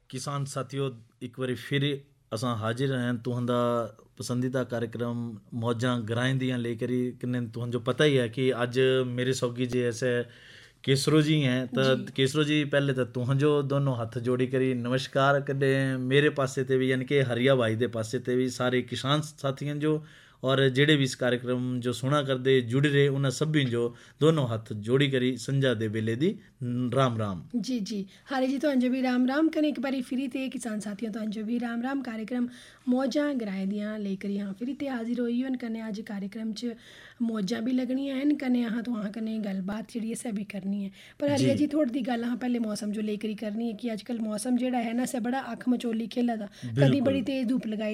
किसान साथियों, एक बारी फिर असां हाजिर हैं तुहंदा पसंदीदा कार्यक्रम मौजां ग्राएं दियां लेकर ही कने तुहंजो पता ही है कि अज मेरे सौगी जी ऐसे केसरो जी हैं तो केसरो जी पहले तो तुहंजो दोनों हाथ जोड़ी करी नमस्कार कदे मेरे पासे ते भी यानी कि हरिया भाई दे पासे ते भी सारे किसान साथियों जो और जेड़े भी इस कार्यक्रम जो सुना करदे जुड़े रहे उन्हें सभी जो दोनों हाथ जोड़ी करी संजा दे बेले दी राम राम। जी जी हारे जी तो अंजो भी राम राम कने एक बारी फिरी ते किसान साथियों तो अंजो भी राम राम कार्यक्रम मौजां ग्राए दियां लेकर यहाँ फिरी ते हाजिर होई हन कने अज कार्यक्रम च मौजां भी लगनियां हैं कने अहाँ तो अहाँ कने गलबात जेह्ड़ी असें भी करनी है पर हरिया जी थोड़ी दी गल अहाँ पहले मौसम जो लेकर ही करनी है कि अजकल मौसम जेह्ड़ा है ना असें बड़ा अक्ख मचोली खेला दा कदी बड़ी तेज धुप्प लगाई